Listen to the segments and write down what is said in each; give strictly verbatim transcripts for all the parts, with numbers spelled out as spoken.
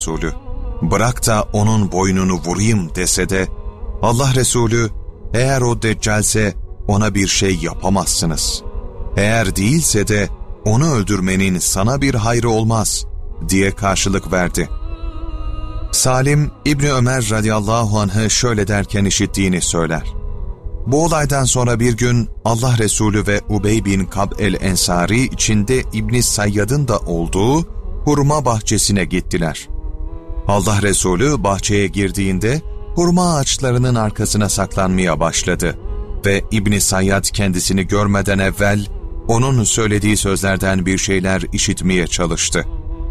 Resulü, bırak da onun boynunu vurayım dese de, Allah Resulü, eğer o Deccalse ona bir şey yapamazsınız. Eğer değilse de onu öldürmenin sana bir hayrı olmaz diye karşılık verdi. Salim, İbni Ömer radıyallahu anh'ı şöyle derken işittiğini söyler. Bu olaydan sonra bir gün Allah Resulü ve Ubey bin Kab el-Ensari içinde İbn Sayyad'ın da olduğu hurma bahçesine gittiler. Allah Resulü bahçeye girdiğinde hurma ağaçlarının arkasına saklanmaya başladı ve İbn Sayyad kendisini görmeden evvel onun söylediği sözlerden bir şeyler işitmeye çalıştı.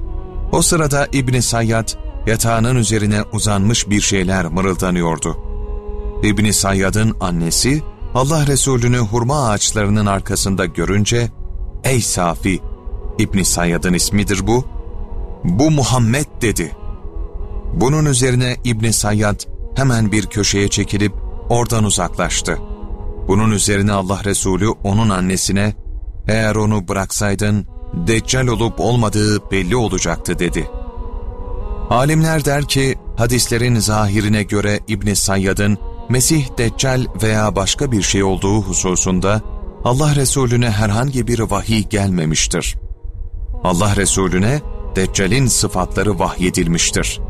O sırada İbn Sayyad yatağının üzerine uzanmış bir şeyler mırıldanıyordu. İbn Sayyad'ın annesi Allah Resulü'nü hurma ağaçlarının arkasında görünce, "Ey Safi," İbn Sayyad'ın ismidir bu, "bu Muhammed," dedi. Bunun üzerine İbn Sayyad hemen bir köşeye çekilip oradan uzaklaştı. Bunun üzerine Allah Resulü onun annesine, "Eğer onu bıraksaydın Deccal olup olmadığı belli olacaktı," dedi. Alimler der ki, hadislerin zahirine göre İbn Sayyad'ın Mesih Deccal veya başka bir şey olduğu hususunda Allah Resulüne herhangi bir vahiy gelmemiştir. Allah Resulüne Deccal'in sıfatları vahyedilmiştir.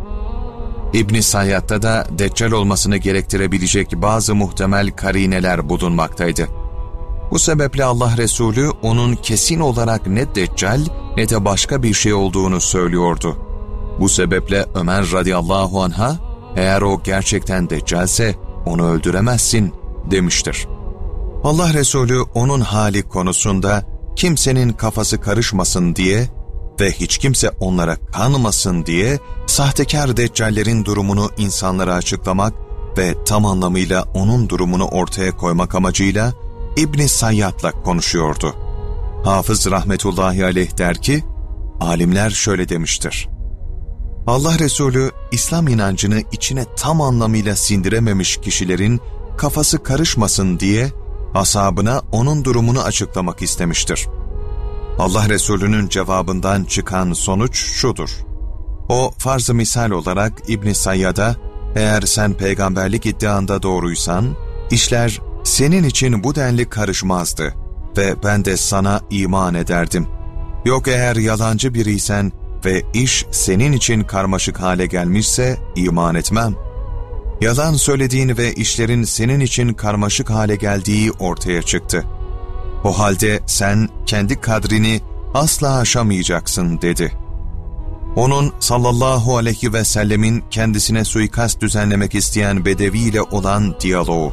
İbn Sayyad'da da Deccal olmasını gerektirebilecek bazı muhtemel karineler bulunmaktaydı. Bu sebeple Allah Resulü onun kesin olarak ne Deccal ne de başka bir şey olduğunu söylüyordu. Bu sebeple Ömer radıyallahu anh'a, "Eğer o gerçekten Deccalse onu öldüremezsin," demiştir. Allah Resulü onun hali konusunda kimsenin kafası karışmasın diye ve hiç kimse onlara kanmasın diye sahtekar deccallerin durumunu insanlara açıklamak ve tam anlamıyla onun durumunu ortaya koymak amacıyla İbn Sayyad'la konuşuyordu. Hafız rahmetullahi aleyh der ki, alimler şöyle demiştir: Allah Resulü İslam inancını içine tam anlamıyla sindirememiş kişilerin kafası karışmasın diye ashabına onun durumunu açıklamak istemiştir. Allah Resulü'nün cevabından çıkan sonuç şudur: o farz-ı misal olarak İbn Sayyad'a, "Eğer sen peygamberlik iddianda doğruysan, işler senin için bu denli karışmazdı ve ben de sana iman ederdim. Yok eğer yalancı biriysen ve iş senin için karmaşık hale gelmişse iman etmem. Yalan söylediğin ve işlerin senin için karmaşık hale geldiği ortaya çıktı. O halde sen kendi kadrini asla aşamayacaksın," dedi. Onun sallallahu aleyhi ve sellemin kendisine suikast düzenlemek isteyen Bedevi ile olan diyaloğu.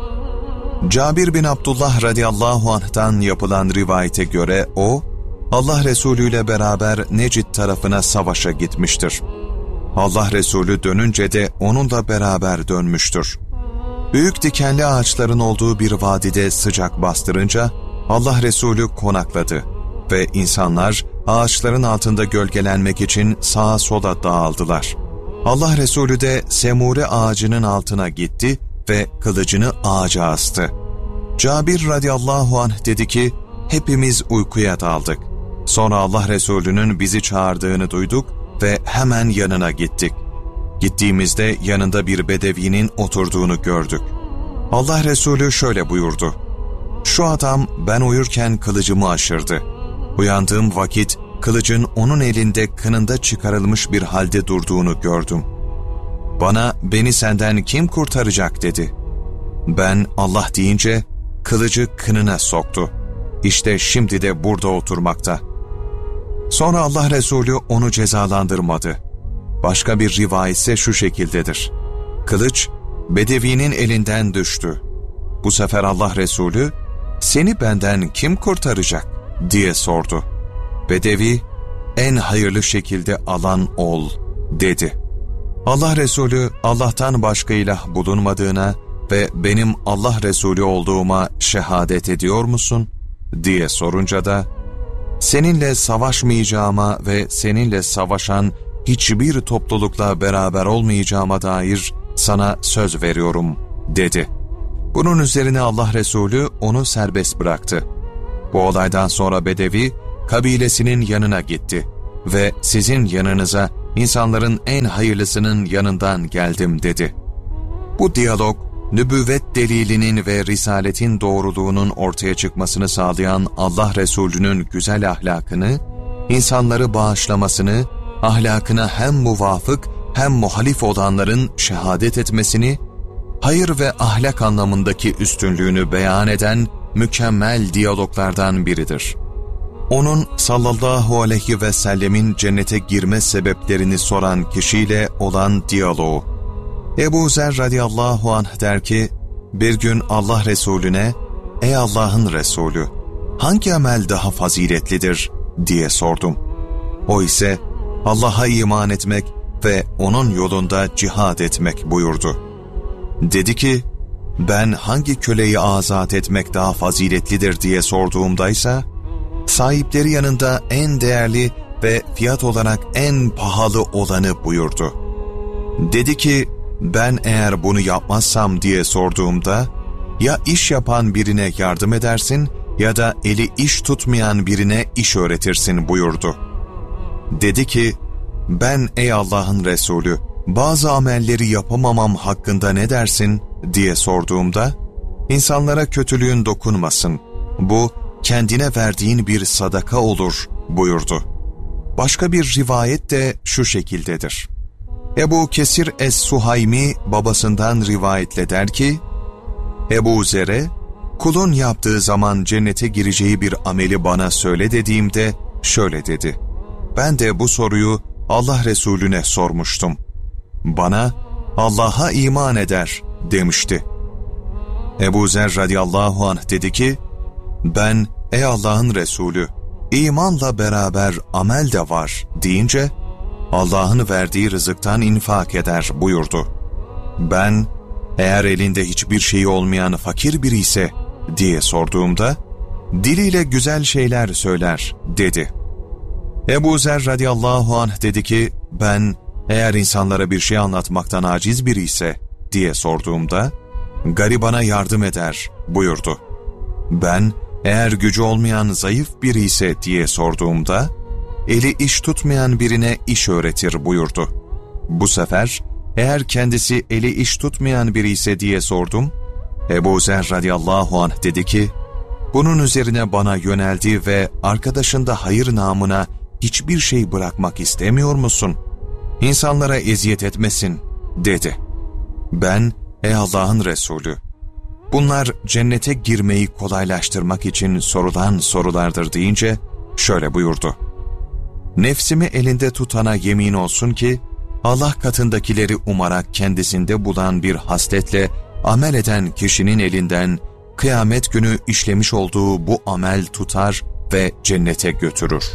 Cabir bin Abdullah radıyallahu anh'tan yapılan rivayete göre o, Allah Resulü ile beraber Necid tarafına savaşa gitmiştir. Allah Resulü dönünce de onunla beraber dönmüştür. Büyük dikenli ağaçların olduğu bir vadide sıcak bastırınca Allah Resulü konakladı ve insanlar ağaçların altında gölgelenmek için sağa sola dağıldılar. Allah Resulü de semure ağacının altına gitti ve kılıcını ağaca astı. Cabir radıyallahu anh dedi ki, hepimiz uykuya daldık. Sonra Allah Resulü'nün bizi çağırdığını duyduk ve hemen yanına gittik. Gittiğimizde yanında bir bedevinin oturduğunu gördük. Allah Resulü şöyle buyurdu: "Şu adam ben uyurken kılıcımı aşırdı. Uyandığım vakit kılıcın onun elinde kınında çıkarılmış bir halde durduğunu gördüm. Bana beni senden kim kurtaracak dedi. Ben Allah deyince kılıcı kınına soktu. İşte şimdi de burada oturmakta." Sonra Allah Resulü onu cezalandırmadı. Başka bir rivayet ise şu şekildedir: kılıç bedevinin elinden düştü. Bu sefer Allah Resulü, "Seni benden kim kurtaracak?" diye sordu. Bedevi, "En hayırlı şekilde alan ol," dedi. Allah Resulü, Allah'tan başka ilah bulunmadığına ve benim Allah Resulü olduğuma şehadet ediyor musun diye sorunca da, "Seninle savaşmayacağıma ve seninle savaşan hiçbir toplulukla beraber olmayacağıma dair sana söz veriyorum," dedi. Bunun üzerine Allah Resulü onu serbest bıraktı. Bu olaydan sonra Bedevi, kabilesinin yanına gitti ve "Sizin yanınıza insanların en hayırlısının yanından geldim dedi. Bu diyalog, nübüvvet delilinin ve risaletin doğruluğunun ortaya çıkmasını sağlayan Allah Resulü'nün güzel ahlakını, insanları bağışlamasını, ahlakına hem muvafık hem muhalif olanların şehadet etmesini, hayır ve ahlak anlamındaki üstünlüğünü beyan eden mükemmel diyaloglardan biridir. Onun sallallahu aleyhi ve sellemin cennete girme sebeplerini soran kişiyle olan diyaloğu. Ebu Zer radıyallahu anh der ki, bir gün Allah Resulüne, ''Ey Allah'ın Resulü, hangi amel daha faziletlidir?'' diye sordum. O ise, Allah'a iman etmek ve onun yolunda cihad etmek buyurdu. Dedi ki, ben hangi köleyi azat etmek daha faziletlidir diye sorduğumdaysa, sahipleri yanında en değerli ve fiyat olarak en pahalı olanı buyurdu. Dedi ki, ben eğer bunu yapmazsam diye sorduğumda, ya iş yapan birine yardım edersin ya da eli iş tutmayan birine iş öğretirsin buyurdu. Dedi ki, ben ey Allah'ın Resulü, bazı amelleri yapamamam hakkında ne dersin diye sorduğumda, insanlara kötülüğün dokunmasın, bu kendine verdiğin bir sadaka olur buyurdu. Başka bir rivayet de şu şekildedir. Ebu Kesir Es-Suhaymi babasından rivayetle der ki, Ebu Zer'e, kulun yaptığı zaman cennete gireceği bir ameli bana söyle dediğimde şöyle dedi. Ben de bu soruyu Allah Resulüne sormuştum. Bana Allah'a iman eder demişti. Ebu Zer radıyallahu anh dedi ki, ben ey Allah'ın Resulü, imanla beraber amel de var deyince, Allah'ın verdiği rızıktan infak eder buyurdu. Ben, eğer elinde hiçbir şeyi olmayan fakir biri ise diye sorduğumda, diliyle güzel şeyler söyler dedi. Ebu Zer radıyallahu anh dedi ki, ben eğer insanlara bir şey anlatmaktan aciz biri ise diye sorduğumda, garibana yardım eder buyurdu. Ben eğer gücü olmayan zayıf biri ise diye sorduğumda, eli iş tutmayan birine iş öğretir buyurdu. Bu sefer eğer kendisi eli iş tutmayan biri ise diye sordum. Ebu Zer radıyallahu anh dedi ki, bunun üzerine bana yöneldi ve arkadaşında hayır namına hiçbir şey bırakmak istemiyor musun? İnsanlara eziyet etmesin dedi. Ben, ey Allah'ın Resulü, bunlar cennete girmeyi kolaylaştırmak için sorulan sorulardır deyince şöyle buyurdu. Nefsimi elinde tutana yemin olsun ki, Allah katındakileri umarak kendisinde bulan bir hasletle amel eden kişinin elinden kıyamet günü işlemiş olduğu bu amel tutar ve cennete götürür.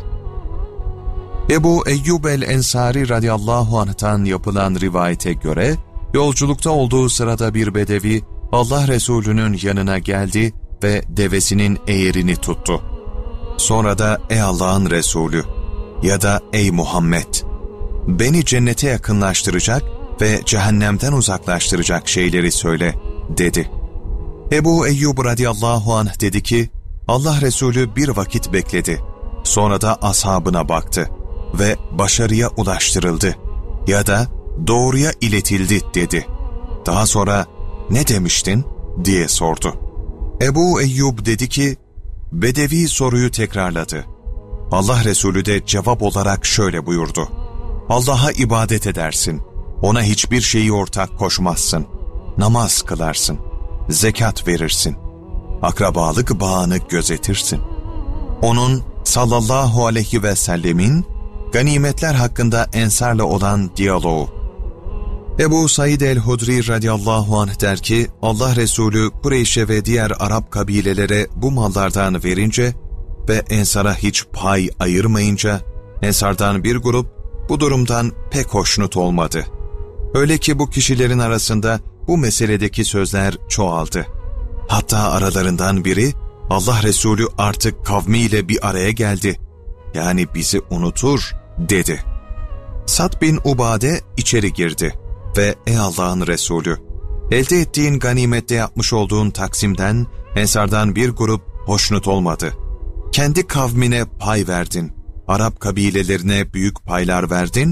Ebu Eyyub el-Ensari radıyallahu anh'tan yapılan rivayete göre, yolculukta olduğu sırada bir bedevi Allah Resulü'nün yanına geldi ve devesinin eğerini tuttu. Sonra da ey Allah'ın Resulü ya da ey Muhammed, beni cennete yakınlaştıracak ve cehennemden uzaklaştıracak şeyleri söyle dedi. Ebu Eyyub radıyallahu anh dedi ki, Allah Resulü bir vakit bekledi. Sonra da ashabına baktı ve başarıya ulaştırıldı ya da doğruya iletildi dedi. Daha sonra ne demiştin diye sordu. Ebu Eyyub dedi ki, bedevi soruyu tekrarladı. Allah Resulü de cevap olarak şöyle buyurdu. Allah'a ibadet edersin, ona hiçbir şeyi ortak koşmazsın, namaz kılarsın, zekat verirsin, akrabalık bağını gözetirsin. Onun sallallahu aleyhi ve sellemin ganimetler hakkında Ensar'la olan diyaloğu. Ebu Said el-Hudri radıyallahu anh der ki, Allah Resulü Kureyş'e ve diğer Arap kabilelere bu mallardan verince ve Ensar'a hiç pay ayırmayınca, Ensar'dan bir grup bu durumdan pek hoşnut olmadı. Öyle ki bu kişilerin arasında bu meseledeki sözler çoğaldı. Hatta aralarından biri, Allah Resulü artık kavmiyle bir araya geldi, yani bizi unutur dedi. Sad bin Ubade içeri girdi ve ey Allah'ın Resulü, elde ettiğin ganimette yapmış olduğun taksimden Ensar'dan bir grup hoşnut olmadı. Kendi kavmine pay verdin, Arap kabilelerine büyük paylar verdin,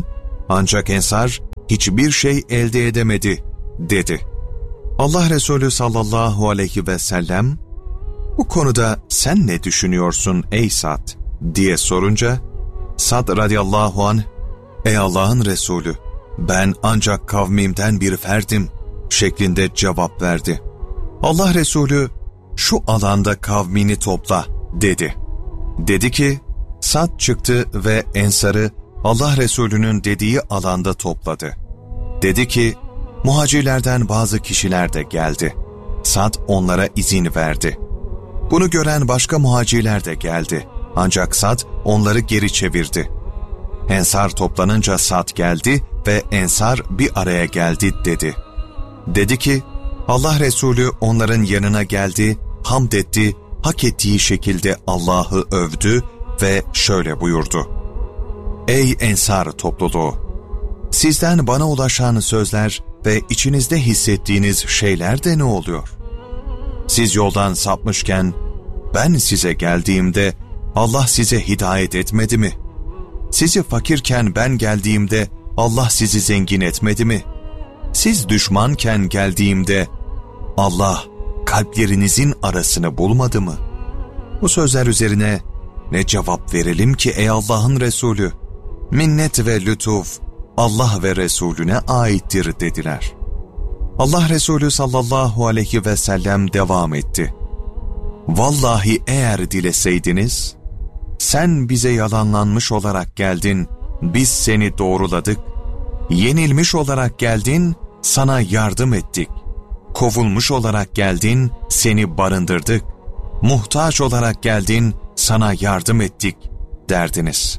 Ancak Ensar hiçbir şey elde edemedi dedi. Allah Resulü sallallahu aleyhi ve sellem, bu konuda sen ne düşünüyorsun ey Sa'd diye sorunca, Sa'd radıyallahu anh, ey Allah'ın Resulü, ben ancak kavmimden bir ferdim şeklinde cevap verdi. Allah Resulü, şu alanda kavmini topla dedi. Dedi ki, Sa'd çıktı ve Ensar'ı Allah Resulü'nün dediği alanda topladı. Dedi ki, muhacirlerden bazı kişiler de geldi. Sa'd onlara izin verdi. Bunu gören başka muhacirler de geldi. Ancak Sa'd onları geri çevirdi. Ensar toplanınca Sa'd geldi ve Ensar bir araya geldi dedi. Dedi ki, Allah Resulü onların yanına geldi, hamd etti, hak ettiği şekilde Allah'ı övdü ve şöyle buyurdu. Ey Ensar topluluğu! Sizden bana ulaşan sözler ve içinizde hissettiğiniz şeyler de ne oluyor? Siz yoldan sapmışken, ben size geldiğimde Allah size hidayet etmedi mi? Sizi fakirken ben geldiğimde Allah sizi zengin etmedi mi? Siz düşmanken geldiğimde Allah kalplerinizin arasını bulmadı mı? Bu sözler üzerine ne cevap verelim ki ey Allah'ın Resulü? Minnet ve lütuf Allah ve Resulüne aittir dediler. Allah Resulü sallallahu aleyhi ve sellem devam etti. Vallahi eğer dileseydiniz, sen bize yalanlanmış olarak geldin, biz seni doğruladık. Yenilmiş olarak geldin, sana yardım ettik. Kovulmuş olarak geldin, seni barındırdık. Muhtaç olarak geldin, sana yardım ettik derdiniz.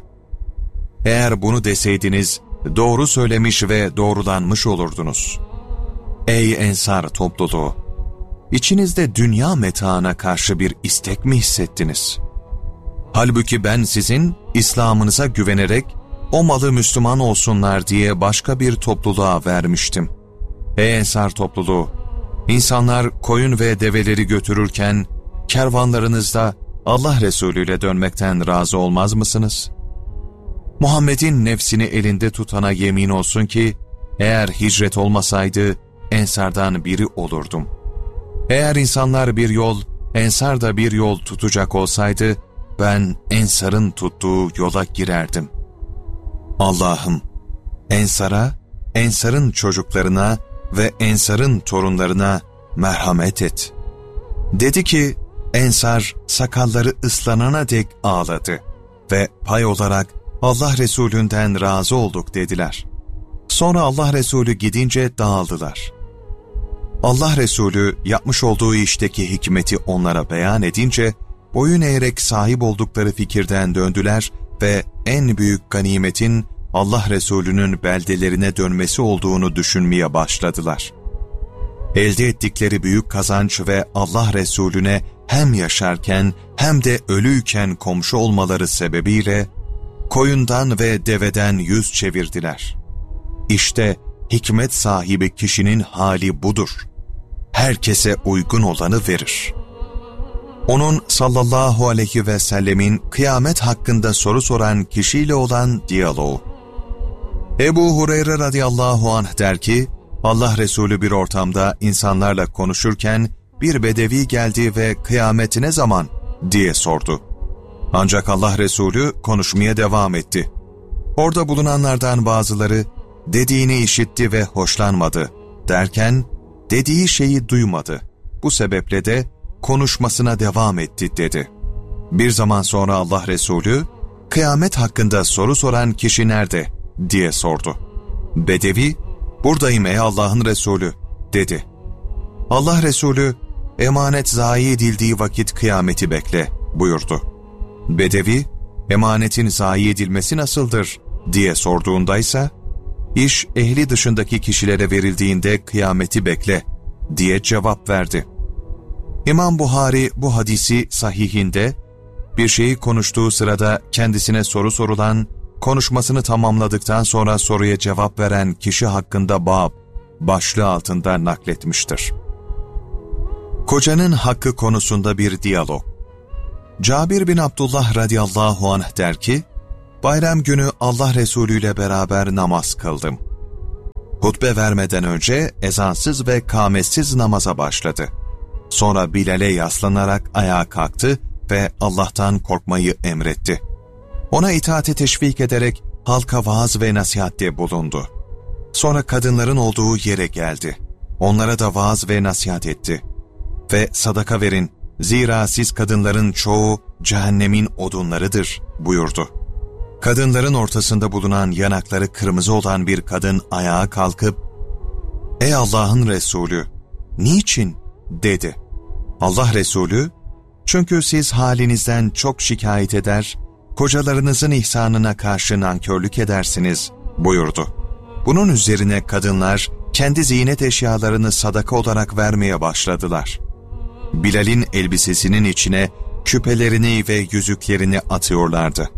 Eğer bunu deseydiniz, doğru söylemiş ve doğrulanmış olurdunuz. Ey Ensar topluluğu! İçinizde dünya metaına karşı bir istek mi hissettiniz? Halbuki ben sizin İslam'ınıza güvenerek o malı Müslüman olsunlar diye başka bir topluluğa vermiştim. Ey Ensar topluluğu! İnsanlar koyun ve develeri götürürken kervanlarınızda Allah Resulü ile dönmekten razı olmaz mısınız? Muhammed'in nefsini elinde tutana yemin olsun ki eğer hicret olmasaydı Ensardan biri olurdum. Eğer insanlar bir yol, Ensar da bir yol tutacak olsaydı ben Ensar'ın tuttuğu yola girerdim. Allah'ım, Ensar'a, Ensar'ın çocuklarına ve Ensar'ın torunlarına merhamet et. Dedi ki, Ensar sakalları ıslanana dek ağladı ve pay olarak Allah Resulünden razı olduk dediler. Sonra Allah Resulü gidince dağıldılar. Allah Resulü yapmış olduğu işteki hikmeti onlara beyan edince, boyun eğerek sahip oldukları fikirden döndüler ve en büyük ganimetin Allah Resulü'nün beldelerine dönmesi olduğunu düşünmeye başladılar. Elde ettikleri büyük kazanç ve Allah Resulüne hem yaşarken hem de ölüyken komşu olmaları sebebiyle koyundan ve deveden yüz çevirdiler. İşte hikmet sahibi kişinin hali budur. Herkese uygun olanı verir. Onun sallallahu aleyhi ve sellemin kıyamet hakkında soru soran kişiyle olan diyaloğu. Ebu Hureyre radıyallahu anh der ki, Allah Resulü bir ortamda insanlarla konuşurken bir bedevi geldi ve kıyameti ne zaman diye sordu. Ancak Allah Resulü konuşmaya devam etti. Orada bulunanlardan bazıları dediğini işitti ve hoşlanmadı derken dediği şeyi duymadı. Bu sebeple de konuşmasına devam etti dedi. Bir zaman sonra Allah Resulü kıyamet hakkında soru soran kişi nerede diye sordu. Bedevi buradayım ey Allah'ın Resulü dedi. Allah Resulü emanet zayi edildiği vakit kıyameti bekle buyurdu. Bedevi emanetin zayi edilmesi nasıldır diye sorduğundaysa iş ehli dışındaki kişilere verildiğinde kıyameti bekle diye cevap verdi. İmam Buhari bu hadisi sahihinde bir şeyi konuştuğu sırada kendisine soru sorulan, konuşmasını tamamladıktan sonra soruya cevap veren kişi hakkında bab başlığı altında nakletmiştir. Kocanın hakkı konusunda bir diyalog. Cabir bin Abdullah radıyallahu anh der ki, bayram günü Allah Resulü ile beraber namaz kıldım. Hutbe vermeden önce ezansız ve kâmetsiz namaza başladı. Sonra Bilal'e yaslanarak ayağa kalktı ve Allah'tan korkmayı emretti. Ona itaate teşvik ederek halka vaaz ve nasihatte bulundu. Sonra kadınların olduğu yere geldi. Onlara da vaaz ve nasihat etti. Ve sadaka verin, zira siz kadınların çoğu cehennemin odunlarıdır buyurdu. Kadınların ortasında bulunan yanakları kırmızı olan bir kadın ayağa kalkıp, "Ey Allah'ın Resulü, niçin?" dedi. Allah Resulü, "Çünkü siz halinizden çok şikayet eder, kocalarınızın ihsanına karşı nankörlük edersiniz," buyurdu. Bunun üzerine kadınlar kendi ziynet eşyalarını sadaka olarak vermeye başladılar. Bilal'in elbisesinin içine küpelerini ve yüzüklerini atıyorlardı.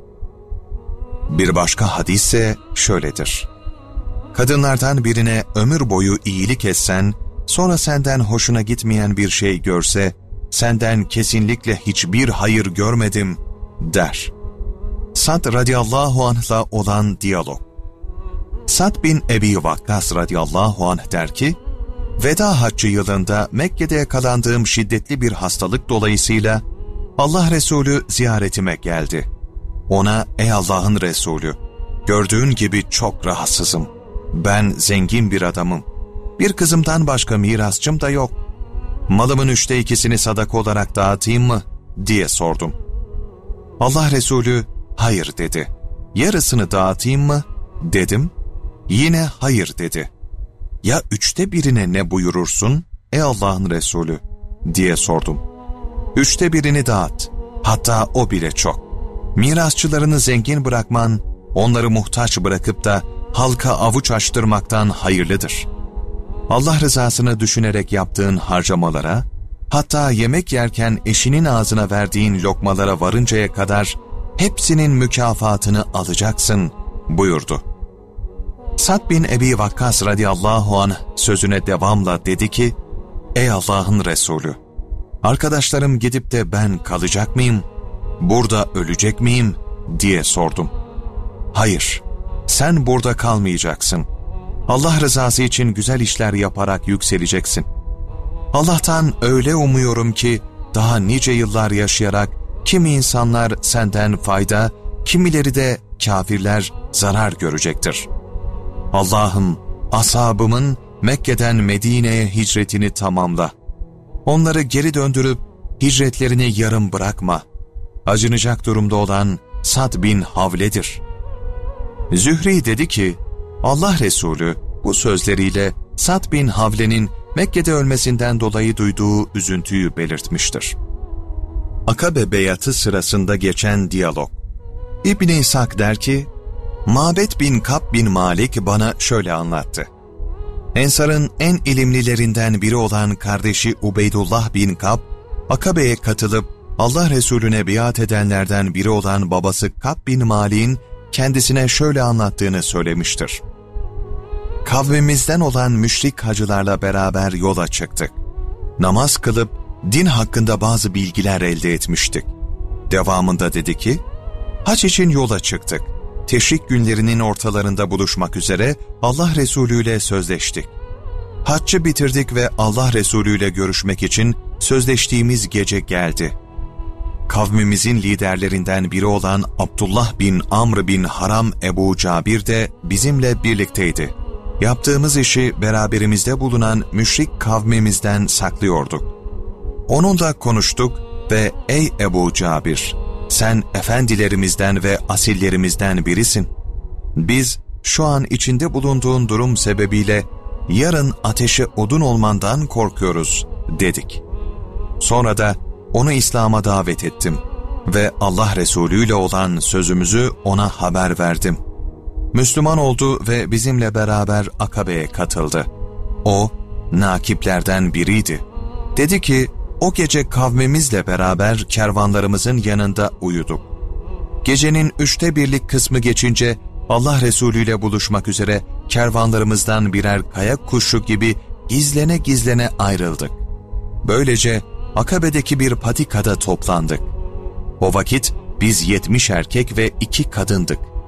Bir başka hadis ise şöyledir: kadınlardan birine ömür boyu iyilik etsen, sonra senden hoşuna gitmeyen bir şey görse, senden kesinlikle hiçbir hayır görmedim der. Sad radıyallahu anh'la olan diyalog. Sad bin Ebi Vakkas radıyallahu anh der ki, veda haccı yılında Mekke'de yakalandığım şiddetli bir hastalık dolayısıyla Allah Resulü ziyaretime geldi. Ona, "Ey Allah'ın Resulü, gördüğün gibi çok rahatsızım. Ben zengin bir adamım. Bir kızımdan başka mirasçım da yok. Malımın üçte ikisini sadaka olarak dağıtayım mı?" diye sordum. Allah Resulü, "Hayır," dedi. "Yarısını dağıtayım mı?" dedim. Yine hayır dedi. "Ya üçte birine ne buyurursun, ey Allah'ın Resulü?" diye sordum. "Üçte birini dağıt, hatta o bile çok. Mirasçılarını zengin bırakman, onları muhtaç bırakıp da halka avuç açtırmaktan hayırlıdır. Allah rızasını düşünerek yaptığın harcamalara, hatta yemek yerken eşinin ağzına verdiğin lokmalara varıncaya kadar hepsinin mükafatını alacaksın," buyurdu. Sad bin Ebi Vakkas radıyallahu anh sözüne devamla dedi ki, "Ey Allah'ın Resulü, arkadaşlarım gidip de ben kalacak mıyım, burada ölecek miyim?" diye sordum. "Hayır, sen burada kalmayacaksın. Allah rızası için güzel işler yaparak yükseleceksin. Allah'tan öyle umuyorum ki daha nice yıllar yaşayarak kimi insanlar senden fayda, kimileri de kafirler zarar görecektir. Allah'ım, ashabımın Mekke'den Medine'ye hicretini tamamla. Onları geri döndürüp hicretlerini yarım bırakma. Acınacak durumda olan Sad bin Havle'dir." Zühri dedi ki, Allah Resulü bu sözleriyle Sad bin Havle'nin Mekke'de ölmesinden dolayı duyduğu üzüntüyü belirtmiştir. Akabe beyatı sırasında geçen diyalog. İbn-i İshak der ki, Mabed bin Kab bin Malik bana şöyle anlattı. Ensar'ın en ilimlilerinden biri olan kardeşi Ubeydullah bin Kab, Akabe'ye katılıp Allah Resulüne biat edenlerden biri olan babası Kab bin Malik'in kendisine şöyle anlattığını söylemiştir. Kavmimizden olan müşrik hacılarla beraber yola çıktık. Namaz kılıp din hakkında bazı bilgiler elde etmiştik. Devamında dedi ki, hac için yola çıktık. Teşrik günlerinin ortalarında buluşmak üzere Allah Resulü ile sözleştik. Haccı bitirdik ve Allah Resulü ile görüşmek için sözleştiğimiz gece geldi. Kavmimizin liderlerinden biri olan Abdullah bin Amr bin Haram Ebu Cabir de bizimle birlikteydi. Yaptığımız işi beraberimizde bulunan müşrik kavmimizden saklıyorduk. Onunla konuştuk ve ey Ebu Cabir, sen efendilerimizden ve asillerimizden birisin. Biz şu an içinde bulunduğun durum sebebiyle yarın ateşe odun olmandan korkuyoruz dedik. Sonra da onu İslam'a davet ettim ve Allah Resulü ile olan sözümüzü ona haber verdim. Müslüman oldu ve bizimle beraber Akabe'ye katıldı. O, nakiplerden biriydi. Dedi ki, o gece kavmimizle beraber kervanlarımızın yanında uyuduk. Gecenin üçte birlik kısmı geçince Allah Resulü ile buluşmak üzere kervanlarımızdan birer kaya kuşu gibi gizlene gizlene ayrıldık. Böylece Akabe'deki bir patikada toplandık. O vakit biz yetmiş erkek ve iki kadındık.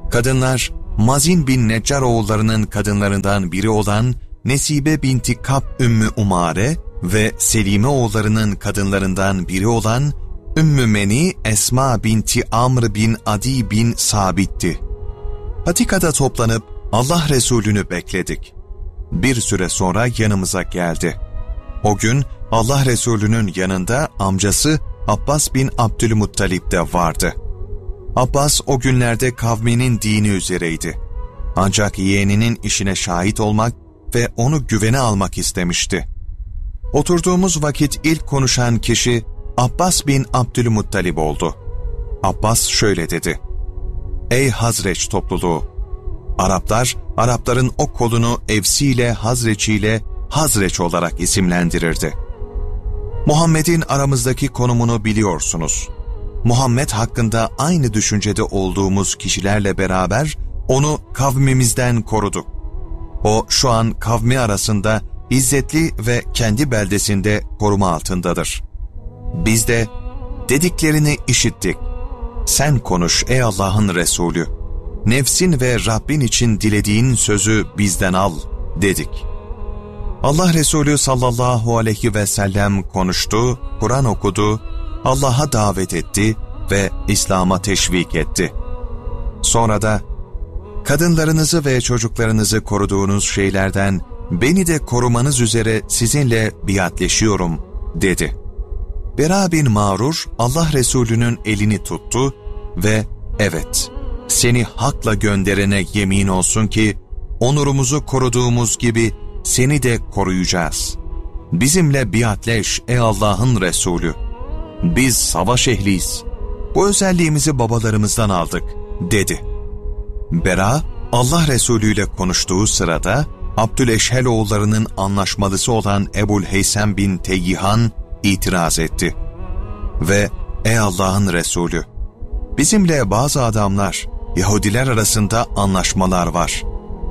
Kadınlar, Mazin bin Neccar oğullarının kadınlarından biri olan Nesibe binti Kab Ümmü Umare ve Selime oğullarının kadınlarından biri olan Ümmü Meni Esma binti Amr bin Adi bin Sabit'ti. Patikada toplanıp Allah Resulü'nü bekledik. Bir süre sonra yanımıza geldi. O gün Allah Resulü'nün yanında amcası Abbas bin Abdülmuttalip de vardı. Abbas o günlerde kavminin dini üzereydi. Ancak yeğeninin işine şahit olmak ve onu güvene almak istemişti. Oturduğumuz vakit ilk konuşan kişi Abbas bin Abdülmuttalip oldu. Abbas şöyle dedi: "Ey Hazreç topluluğu! Araplar, Arapların o kolunu Evsi ile Hazreç ile Hazreç olarak isimlendirirdi. Muhammed'in aramızdaki konumunu biliyorsunuz. Muhammed hakkında aynı düşüncede olduğumuz kişilerle beraber onu kavmimizden koruduk. O şu an kavmi arasında izzetli ve kendi beldesinde koruma altındadır. Biz de dediklerini işittik. Sen konuş ey Allah'ın Resulü. Nefsin ve Rabbin için dilediğin sözü bizden al dedik." Allah Resulü sallallahu aleyhi ve sellem konuştu, Kur'an okudu, Allah'a davet etti ve İslam'a teşvik etti. Sonra da kadınlarınızı ve çocuklarınızı koruduğunuz şeylerden beni de korumanız üzere sizinle biatleşiyorum dedi. Bera bin Mağrur Allah Resulü'nün elini tuttu ve evet, seni hakla gönderene yemin olsun ki onurumuzu koruduğumuz gibi seni de koruyacağız. Bizimle biatleş ey Allah'ın Resulü. Biz savaş ehliyiz. Bu özelliğimizi babalarımızdan aldık dedi. Bera Allah Resulü ile konuştuğu sırada Abdüleşhel oğullarının anlaşmalısı olan Ebu'l-Heysem bin Teyyihan itiraz etti. Ve ey Allah'ın Resulü, bizimle bazı adamlar, Yahudiler arasında anlaşmalar var.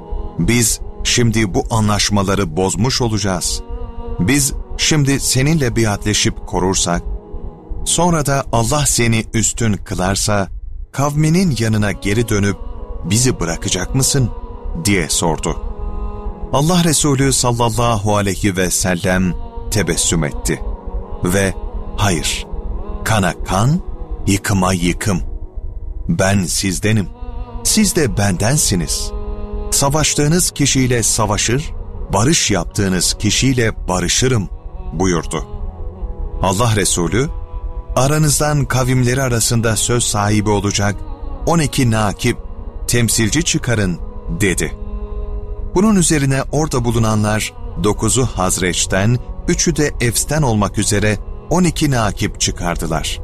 Biz şimdi bu anlaşmaları bozmuş olacağız. Biz şimdi seninle biatleşip korursak, sonra da Allah seni üstün kılarsa, kavminin yanına geri dönüp bizi bırakacak mısın diye sordu. Allah Resulü sallallahu aleyhi ve sellem tebessüm etti ve hayır, kana kan, yıkıma yıkım. Ben sizdenim, siz de bendensiniz. Savaştığınız kişiyle savaşır, barış yaptığınız kişiyle barışırım buyurdu. Allah Resulü, aranızdan kavimleri arasında söz sahibi olacak on iki nakip, temsilci çıkarın dedi. Bunun üzerine orada bulunanlar dokuzu Hazreç'ten, üçü de Evs'ten olmak üzere on iki nakip çıkardılar.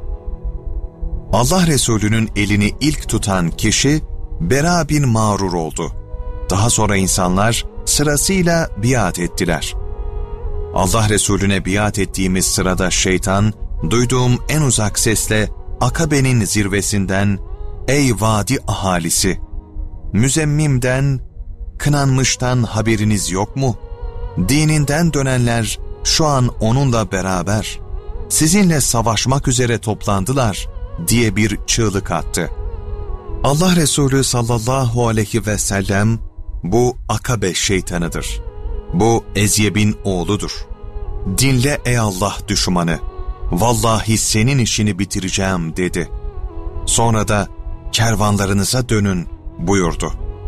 Allah Resulü'nün elini ilk tutan kişi Bera bin Mağrur oldu. Daha sonra insanlar sırasıyla biat ettiler. Allah Resulüne biat ettiğimiz sırada şeytan, duyduğum en uzak sesle Akabe'nin zirvesinden, ''Ey vadi ahalisi! Müzemmimden, kınanmıştan haberiniz yok mu? Dininden dönenler şu an onunla beraber, sizinle savaşmak üzere toplandılar.'' diye bir çığlık attı. Allah Resulü sallallahu aleyhi ve sellem, bu Akabe şeytanıdır. Bu Ezyeb'in oğludur. Dinle ey Allah düşmanı, vallahi senin işini bitireceğim dedi. Sonra da kervanlarınıza dönün buyurdu.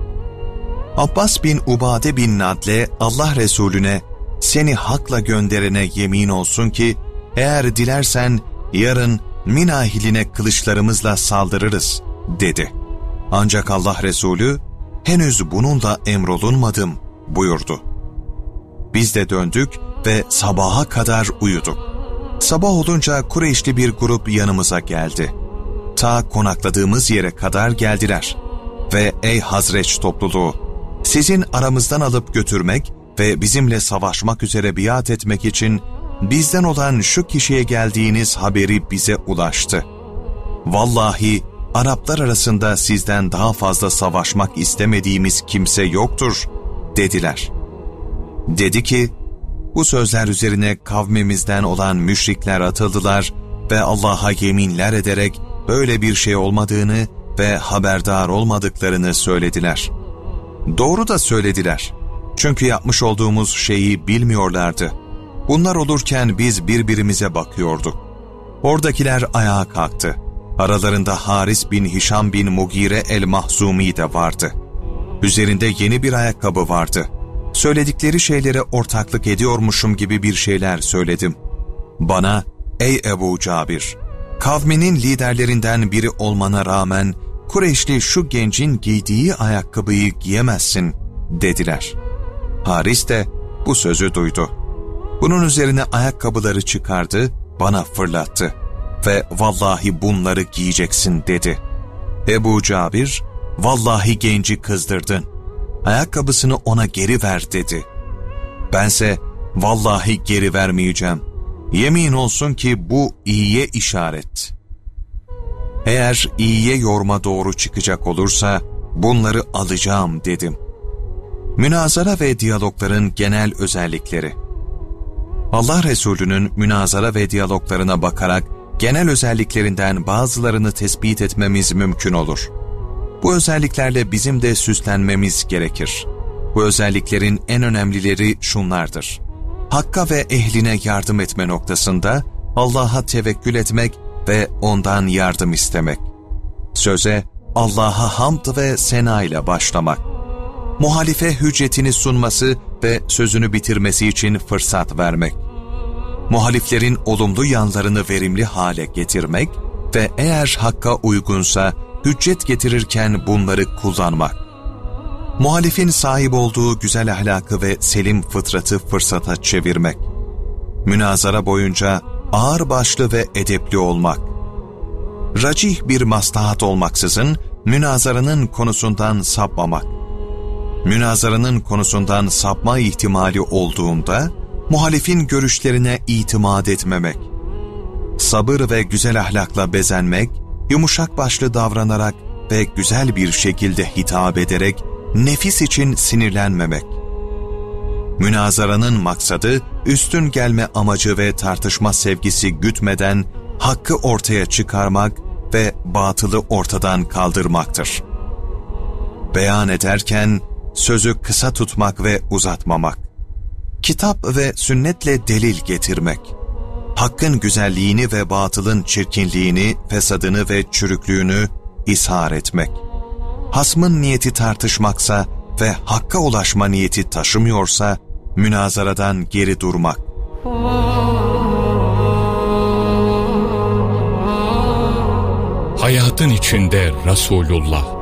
Abbas bin Ubade bin Nadle Allah Resulüne, seni hakla gönderene yemin olsun ki eğer dilersen yarın Minahiline kılıçlarımızla saldırırız dedi. Ancak Allah Resulü henüz bununla emrolunmadım buyurdu. Biz de döndük ve sabaha kadar uyuduk. Sabah olunca Kureyşli bir grup yanımıza geldi. Ta konakladığımız yere kadar geldiler. Ve ey Hazreç topluluğu, sizin aramızdan alıp götürmek ve bizimle savaşmak üzere biat etmek için bizden olan şu kişiye geldiğiniz haberi bize ulaştı. Vallahi Araplar arasında sizden daha fazla savaşmak istemediğimiz kimse yoktur dediler. Dedi ki, bu sözler üzerine kavmimizden olan müşrikler atıldılar ve Allah'a yeminler ederek böyle bir şey olmadığını ve haberdar olmadıklarını söylediler. Doğru da söylediler. Çünkü yapmış olduğumuz şeyi bilmiyorlardı. Bunlar olurken biz birbirimize bakıyorduk. Oradakiler ayağa kalktı. Aralarında Haris bin Hişam bin Mugire el-Mahzumi de vardı. Üzerinde yeni bir ayakkabı vardı. Söyledikleri şeylere ortaklık ediyormuşum gibi bir şeyler söyledim. Bana, ''Ey Ebu Cabir, kavminin liderlerinden biri olmana rağmen Kureyşli şu gencin giydiği ayakkabıyı giyemezsin.'' dediler. Haris de bu sözü duydu. Bunun üzerine ayakkabıları çıkardı, bana fırlattı ve ''Vallahi bunları giyeceksin.'' dedi. Ebu Cabir, ''Vallahi genci kızdırdın. Ayakkabısını ona geri ver.'' dedi. Bense ''Vallahi geri vermeyeceğim. Yemin olsun ki bu iyiye işaret. Eğer iyiye yorma doğru çıkacak olursa bunları alacağım.'' dedim. Münazara ve diyalogların genel özellikleri. Allah Resulü'nün münazara ve diyaloglarına bakarak genel özelliklerinden bazılarını tespit etmemiz mümkün olur. Bu özelliklerle bizim de süslenmemiz gerekir. Bu özelliklerin en önemlileri şunlardır. Hakka ve ehline yardım etme noktasında Allah'a tevekkül etmek ve ondan yardım istemek. Söze Allah'a hamd ve sena ile başlamak. Muhalife hüccetini sunması ve sözünü bitirmesi için fırsat vermek. Muhaliflerin olumlu yanlarını verimli hale getirmek ve eğer hakka uygunsa hüccet getirirken bunları kullanmak. Muhalifin sahip olduğu güzel ahlakı ve selim fıtratı fırsata çevirmek. Münazara boyunca ağırbaşlı ve edepli olmak. Racih bir maslahat olmaksızın münazaranın konusundan sapmamak. Münazaranın konusundan sapma ihtimali olduğunda muhalifin görüşlerine itimat etmemek. Sabır ve güzel ahlakla bezenmek, yumuşak başlı davranarak ve güzel bir şekilde hitap ederek nefis için sinirlenmemek. Münazaranın maksadı üstün gelme amacı ve tartışma sevgisi gütmeden hakkı ortaya çıkarmak ve batılı ortadan kaldırmaktır. Beyan ederken sözü kısa tutmak ve uzatmamak. Kitap ve sünnetle delil getirmek. Hakkın güzelliğini ve batılın çirkinliğini, fesadını ve çürüklüğünü ishar etmek. Hasmın niyeti tartışmaksa ve hakka ulaşma niyeti taşımıyorsa münazaradan geri durmak. Hayatın içinde Resulullah.